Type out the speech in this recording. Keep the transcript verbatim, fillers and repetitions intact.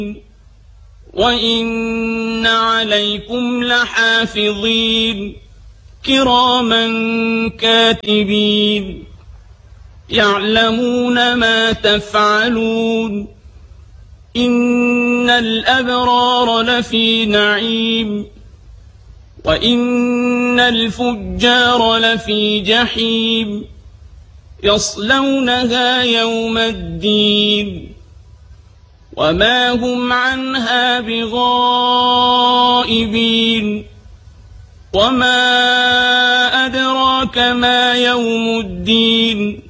وإن عليكم لحافظين كراما كاتبين يعلمون ما تفعلون إن الأبرار لفي نعيم وإن الفجار لفي جحيم يصلونها يوم الدين وما هم عنها بغائبين وما أدراك ما يوم الدين